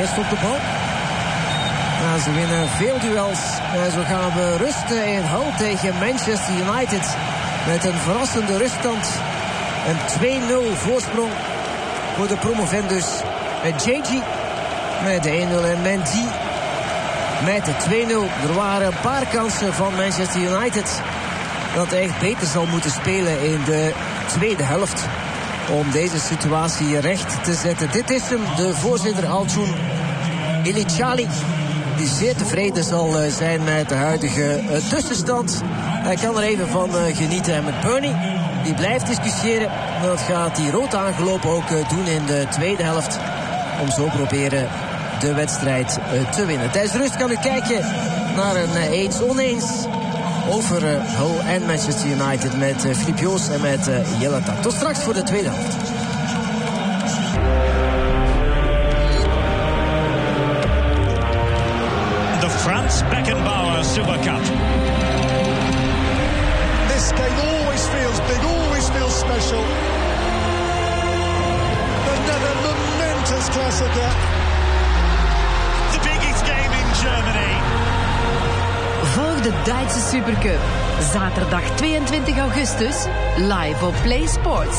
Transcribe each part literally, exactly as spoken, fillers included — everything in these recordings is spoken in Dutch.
eerst op de bal. Nou, ze winnen veel duels. En zo gaan we rusten in Hull tegen Manchester United. Met een verrassende ruststand. Een twee nul voorsprong voor de promovendus. Met J G. Met de één nul en Mendy. Met de twee nul. Er waren een paar kansen van Manchester United dat echt beter zal moeten spelen in de tweede helft. Om deze situatie recht te zetten. Dit is hem, de voorzitter Altoon Iliciali. Die zeer tevreden zal zijn met de huidige tussenstand. Hij kan er even van genieten. En met Bernie, die blijft discussiëren. Dat gaat hij rood aangelopen ook doen in de tweede helft. Om zo proberen de wedstrijd te winnen. Tijdens rust kan u kijken naar een eens-oneens over Hull en Manchester United met Filip Joos en met Jelle Tak. Tot straks voor de tweede helft. The Franz Beckenbauer Super Cup. This game always feels big, always feels special. Another momentous klassiker. The biggest game in Germany. Volg de Duitse Supercup. Zaterdag tweeëntwintig augustus. Live op Play Sports.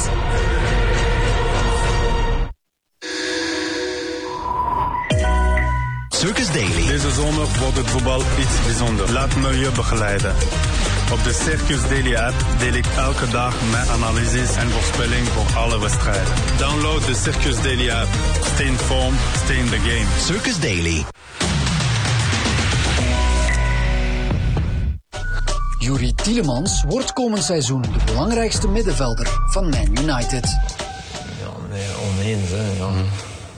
Circus Daily. Deze zomer wordt het voetbal iets bijzonders. Laat me je begeleiden. Op de Circus Daily app deel ik elke dag mijn analyses en voorspelling voor alle wedstrijden. Download de Circus Daily app. Stay informed, stay in the game. Circus Daily. Youri Tielemans wordt komend seizoen de belangrijkste middenvelder van Man United. Ja, nee, oneens, hè. Ja. Mm.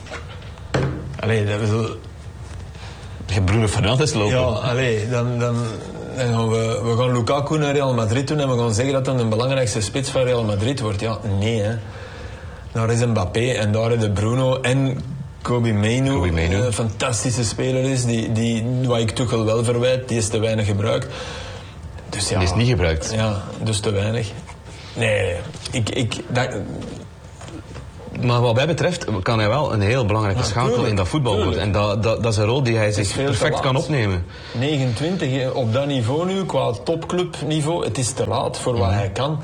Allee, dat bedoel... Je hebt Bruno Fernandes lopen. Ja, allee, dan, dan, dan gaan we, we gaan Lukaku naar Real Madrid doen en we gaan zeggen dat hij de belangrijkste spits van Real Madrid wordt. Ja, nee, hè. Daar is Mbappé en daar is de Bruno en Kobe Mainoo, Kobe Mainoo. een fantastische speler is, die, die, wat ik Tuchel wel verwijt, die is te weinig gebruikt. Dus ja, die is niet gebruikt. Ja, dus te weinig. Nee, ik... ik dat, maar wat mij betreft kan hij wel een heel belangrijke ja, schakel tuurlijk, in dat voetbal worden. En dat, dat, dat is een rol die hij zich perfect kan opnemen. negenentwintig op dat niveau nu, qua topclubniveau, het is te laat voor wat ja. hij kan.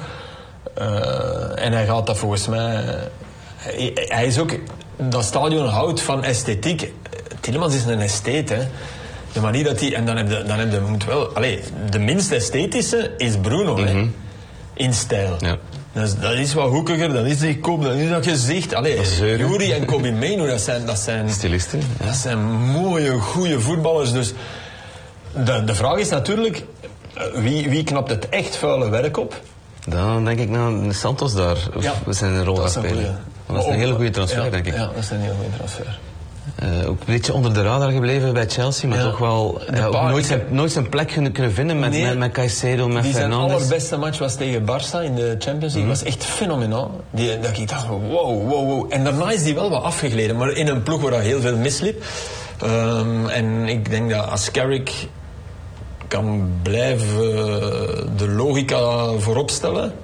Uh, en hij gaat dat volgens mij... Hij, hij is ook... Dat stadion houdt van esthetiek. Tielemans is een estheet, hè. De manier dat hij... En dan heb je, dan heb je moet wel... Allee, de minst esthetische is Bruno, mm-hmm. hè. In stijl. Ja. Dat is, dat is wat hoekiger, dat is die kop, dat is dat gezicht. Allee, Youri en Kobe Mainoo, dat zijn... Dat zijn stilisten. Ja. Dat zijn mooie, goede voetballers. Dus de, de vraag is natuurlijk... Wie, wie knapt het echt vuile werk op? Dan denk ik naar Santos daar. Of ja, we zijn een rol gaan spelen. Dat is een hele goede transfer, ja, denk ik. Ja, dat is een hele goede transfer. Uh, ook een beetje onder de radar gebleven bij Chelsea, maar ja, toch wel ja, ook nooit, zijn, nooit zijn plek kunnen, kunnen vinden met, nee, met, met Caicedo, met die Fernandes. Zijn allerbeste match was tegen Barça in de Champions League. Mm-hmm. was echt fenomenaal. Die, dat ik dacht, wow, wow, wow. En daarna is die wel wat afgegleden, maar in een ploeg waar heel veel misliep. Um, en ik denk dat als Carrick kan blijven de logica voorop stellen.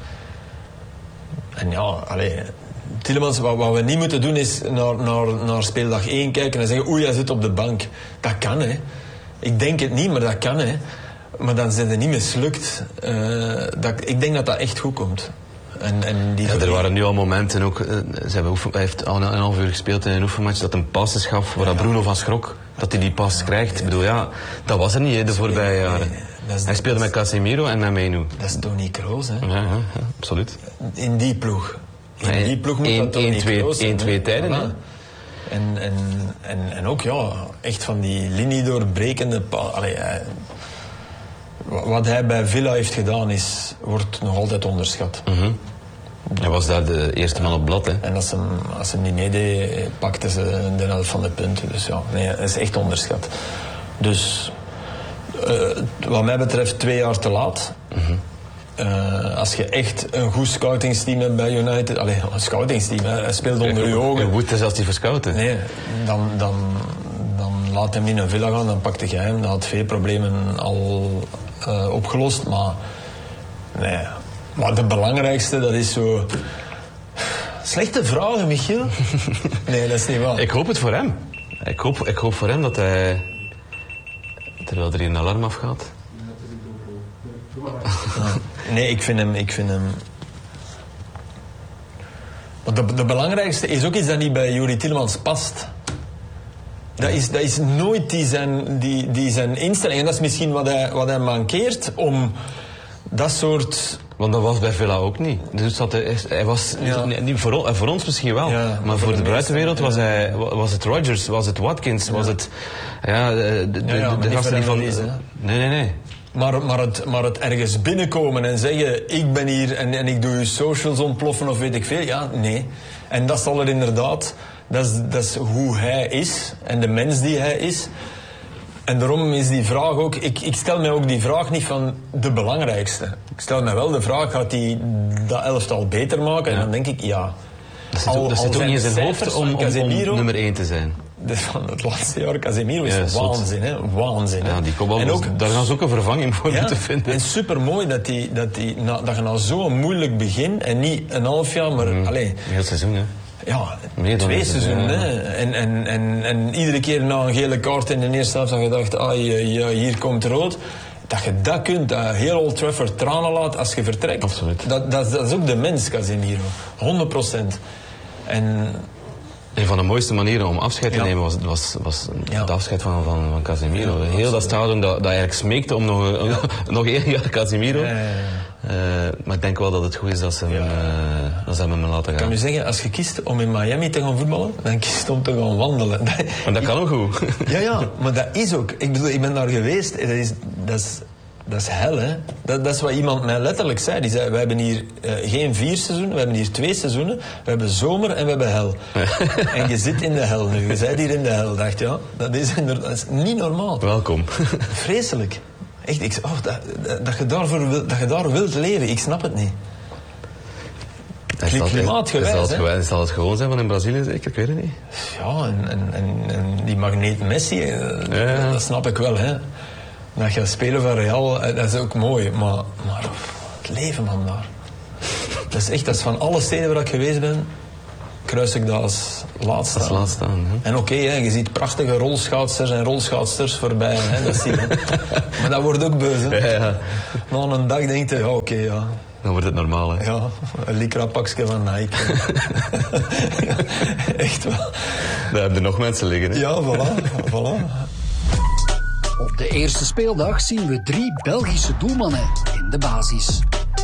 En ja, allee... Tielemans, wat, wat we niet moeten doen is naar, naar, naar speeldag één kijken en zeggen oei, hij zit op de bank. Dat kan, hè. Ik denk het niet, maar dat kan, hè. Maar dan zijn ze niet mislukt. Uh, dat, ik denk dat dat echt goed komt. En, en die ja, er waren nu al momenten ook... Uh, ze hebben oefen, hij heeft al een, een half uur gespeeld in een oefenmatch dat een passes gaf waar ja. Bruno van schrok. Dat hij die pas ja, krijgt. Ik bedoel, ja, dat was er niet, hè, de voorbije jaren. Nee, nee, hij speelde met Casemiro en met Mainoo. Dat is Toni Kroos, hè. Ja, ja, ja, absoluut. In die ploeg. In die ploeg moet een, dat toch niet Kroos zijn. één, twee tijden, hè. En, en, en, en ook, ja, echt van die linie doorbrekende... Allee, hij, wat hij bij Villa heeft gedaan, is, wordt nog altijd onderschat. Mm-hmm. Hij was daar de eerste man op blad, hè. En als hem, als hem niet meedeed, pakten ze de helft van de punten. Dus ja, nee, dat is echt onderschat. Dus, uh, wat mij betreft, twee jaar te laat. Mm-hmm. Uh, als je echt een goed scoutingsteam hebt bij United... Allee, een scoutingsteam, hè, hij speelt onder je ogen. Je moet er zelfs niet voor scouten. Nee, dan, dan, dan laat hem niet naar Villa gaan, dan pakte jij hem. Dan had veel problemen al uh, opgelost, maar... Nee, maar de belangrijkste, dat is zo... Slechte vragen, Michiel. Nee, dat is niet waar. Ik hoop het voor hem. ik, hoop, ik hoop voor hem dat hij... Terwijl er hier een alarm afgaat. Nee, ik vind hem... Ik vind hem... Maar de, de belangrijkste is ook iets dat niet bij Youri Tielemans past. Dat is, dat is nooit die zijn, die, die zijn instelling. En dat is misschien wat hij, wat hij mankeert om dat soort... Want dat was bij Villa ook niet. Dus dat hij, hij was, Ja. niet voor, voor ons misschien wel, Ja, maar, maar voor voor de de buitenwereld meesten, was, ja. hij, was het Rodgers, was het Watkins, was het... Ja, de, de, Ja, ja, maar de niet gasten die voor van... hem is, hè. Nee, nee, nee. Maar, maar, het, maar het ergens binnenkomen en zeggen... ik ben hier en, en ik doe je socials ontploffen of weet ik veel. Ja, nee. En dat zal er inderdaad... Dat is, dat is hoe hij is en de mens die hij is. En daarom is die vraag ook... Ik, ik stel mij ook die vraag niet van de belangrijkste. Ik stel mij wel de vraag, gaat hij dat elftal beter maken? En dan denk ik, ja. Dat zit, ook- dat zit ook niet in zijn hoofd om, om, om Casemiro, nummer één te zijn. de- van het laatste jaar, Casemiro is Ja, zot. waanzin, hè? Waanzin. Hè? Ja, die kopbal, en was- ook, daar gaan ze ook een vervanging voor ja, moeten vinden. en supermooi dat, die, dat, die, na, dat je na zo'n moeilijk begin, en niet een half jaar, maar Mm. allee, Heel het seizoen, hè. ja, Meer dan twee een seizoen, seizoenen. ja. Hè? En, en, en, en iedere keer na een gele kaart in de eerste helft had je gedacht, ah, ja, hier komt rood. Dat je dat kunt, dat heel Old Trafford tranen laat als je vertrekt. Absoluut. Dat, dat, dat is ook de mens, Casemiro. honderd procent. En Een van de mooiste manieren om afscheid te Ja. nemen was, was, was Ja. het afscheid van, van, van Casemiro. Ja, Heel dat stadion dat, dat eigenlijk smeekte om nog, een- nog één jaar Casemiro. Ja, ja, ja. Eh, maar ik denk wel dat het goed is dat ze hem, Ja. eh, dat ze hem laten ik gaan. kan je zeggen, als je kiest om in Miami te gaan voetballen, dan kiest om te gaan wandelen. Maar dat kan ook goed. Ja, ja, maar dat is ook. Ik bedoel, ik ben daar geweest. Dat is, dat is, dat is hel, hè. Dat, dat is wat iemand mij letterlijk zei. Die zei, we hebben hier uh, geen vier seizoenen, we hebben hier twee seizoenen. We hebben zomer en we hebben hel. En je zit in de hel nu. Je bent hier in de hel. Dacht, ja, dat is, inderdaad- dat is niet normaal. Welkom. Vreselijk. Echt, ik, oh, dat, dat, dat, je daarvoor wil, dat je daar wilt leven, ik snap het niet. Hij zal het- klimaatgewijs, hij zal het hè. gewijs- Zal het gewoon zijn van in Brazilië zeker? Ik weet het niet. Ja, en, en, en, en die magneet Messi, eh, Ja. dat snap ik wel, hè. Dat je spelen van Real, eh, dat is ook mooi. Maar, maar het leven, man, daar. Dat is echt, dat is van alle steden waar ik geweest ben, kruis ik dat als laatste Als aan. laatste aan, hè. En oké, hè, je ziet prachtige rolschaatsters en rolschaatsters voorbij, hè, dat zie je. Maar dat wordt ook beu, hè. Ja, ja. Na een dag denk je, ja, oké, ja. Dan wordt het normaal, hè. Ja, een lycra pakje van Nike. Echt wel. Daar hebben er nog mensen liggen, hè. Ja, voilà, voilà. Op de eerste speeldag zien we drie Belgische doelmannen in de basis.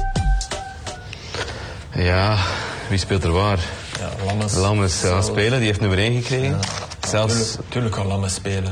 Ja, wie speelt er waar? Ja, Lammes. Lammes gaat Zal- spelen, die heeft nummer één gekregen. Zelfs, Tuurlijk, tuurlijk kan Lammes spelen.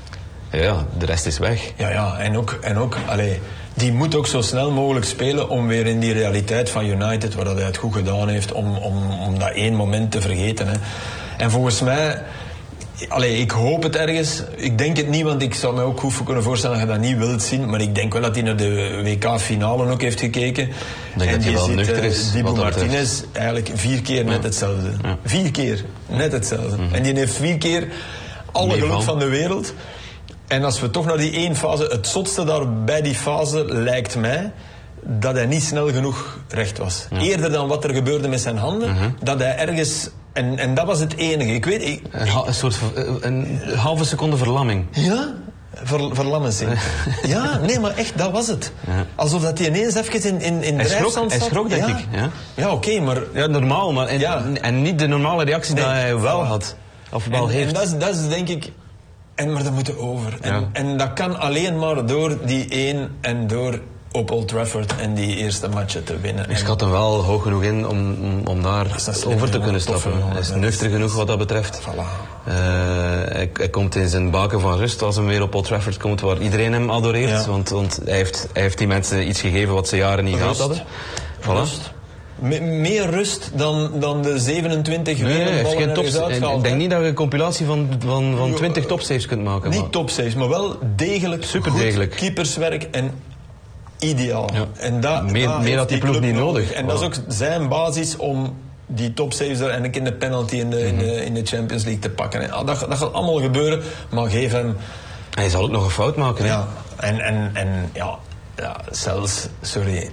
ja, de rest is weg. Ja, ja, en ook, en ook allee, die moet ook zo snel mogelijk spelen om weer in die realiteit van United, waar dat hij het goed gedaan heeft, om, om, om dat één moment te vergeten. Hè. En volgens mij, allee, ik hoop het ergens, ik denk het niet, want ik zou me ook goed voor kunnen voorstellen dat je dat niet wilt zien, maar ik denk wel dat hij naar de W K-finale ook heeft gekeken. denk dat hij wel ziet, nuchter eh, is, Dibu wat dat betreft. Martinez eigenlijk vier keer net hetzelfde. Ja. Vier keer net hetzelfde. Mhm. En die heeft vier keer alle Meer geluk van. van de wereld. En als we toch naar die één fase... Het zotste daar bij die fase lijkt mij dat hij niet snel genoeg recht was. Eerder dan wat er gebeurde met zijn handen, Mhm. dat hij ergens... En, en dat was het enige. Ik weet... Ik, Een, ha- een soort van- een halve seconde verlamming. ja? Ver, verlammen zijn. Ja, nee, maar echt, dat was het. Ja. Alsof dat hij ineens even in, in, in Hij schrok, drijfzand hij zat. schrok, denk ja. ik, ja. Ja, oké, maar... Ja, normaal, maar en, Ja. en niet de normale reactie Nee, die hij wel voilà. had. Of wel En, heeft. en dat, is, dat is denk ik... En, maar dat moet er over. En, Ja. en dat kan alleen maar door die één en door op Old Trafford en die eerste matchen te winnen. Ik schat hem wel hoog genoeg in om, om, om daar is een slimme over te jongen, kunnen toffe stappen. jongen, Hij is dat nuchter is- genoeg wat dat betreft. Voilà. Eh, hij, hij komt in zijn baken van rust als hij weer op Old Trafford komt, waar iedereen hem adoreert. Ja. Want, want hij, heeft, hij heeft die mensen iets gegeven wat ze jaren niet gehad Rust. hadden. Voilà. Rust. Me- meer rust dan, dan de zevenentwintig Nee, hij heeft wereldballen geen ergens top. uitgehaald, Ik denk hè. niet dat je een compilatie van, van, van twintig topsaves kunt maken. maar- Niet topsaves, maar wel degelijk, Super goed degelijk. keeperswerk en ideaal. Ja. En dat, Meer- dat meer heeft had die ploeg club niet nodig. En dat is Voilà. ook zijn basis om die topsaves er en in de penalty in de, in, Mhm. de, in de Champions League te pakken. En dat, dat gaat allemaal gebeuren, maar geef hem... Hij zal ook nog een fout maken. hè. Ja, en, en, en ja, ja, zelfs, sorry,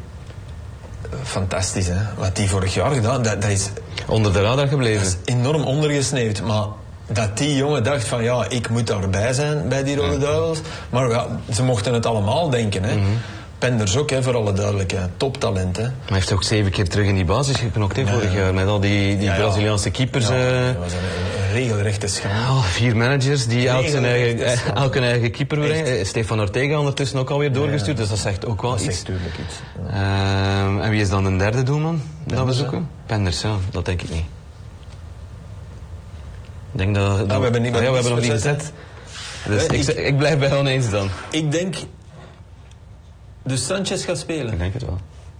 fantastisch hè. Wat hij vorig jaar gedaan, dat, dat is... Onder de radar gebleven. Dat is enorm ondergesneeuwd, maar dat die jongen dacht van ja, ik moet daarbij zijn bij die Rode Duivels. Maar ja, ze mochten het allemaal denken. Hè. Mm-hmm. Penders ook, hè, voor alle duidelijkheid. Toptalent. Hè. Maar hij heeft ook zeven keer terug in die basis geknokt, hè, ja, vorig ja. jaar. Met al die, die ja, ja. Braziliaanse keepers. Ja, uh, dat was een, een regelrechte schande. Oh, vier managers die elk zijn eigen, elk een eigen keeper brengen. Stefan Ortega ondertussen ook alweer doorgestuurd, ja, ja. dus dat zegt ook wel dat iets. Dat zegt natuurlijk iets. Ja. Uh, en wie is dan een derde doelman dat we zoeken? Penders, ja. Dat denk ik niet. Ik denk dat... dat nou, we hebben, niet, ah, ja, we hebben nog niet gezet. Dus ik, ik, ik blijf bij oneens dan. Ik denk... Dus Sanchez gaat spelen? Ik denk het wel.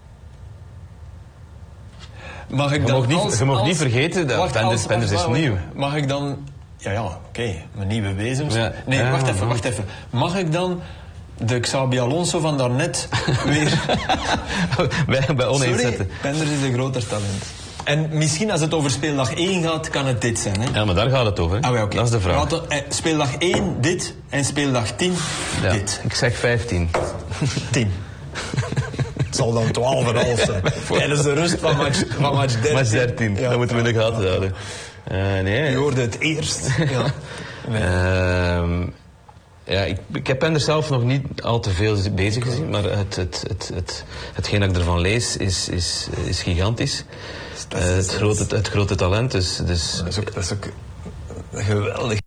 Mag ik je dan mag niet, als, je mag als, niet vergeten dat wacht, Penders, als, Penders is wacht, nieuw. Mag ik dan... Ja, ja, oké. Okay, mijn nieuwe bezems. Ja. Nee, ja, wacht even, ja. wacht even. Mag ik dan de Xabi Alonso van daarnet weer... bij, bij oneens Sorry, zetten. Penders is een groter talent. En misschien als het over speeldag één gaat, kan het dit zijn. Hè? Ja, maar daar gaat het over. Hè? Ah, okay. Dat is de vraag. Laat, eh, speeldag één dit en speeldag tien ja, dit. Ik zeg vijftien. tien. Het zal dan twaalf en half zijn. Tijdens de rust van match, van match dertien. Match dertien, ja, dat moeten we in de gaten houden. Uh, nee. Je hoorde het eerst. Ja. Nee. Uh, ja, ik, ik heb Penders zelf nog niet al te veel bezig gezien, maar het, het, het, het, hetgeen dat ik ervan lees is, is, is gigantisch. Uh, het, grote, het grote talent. Dus, dus dat, is ook, dat is ook geweldig.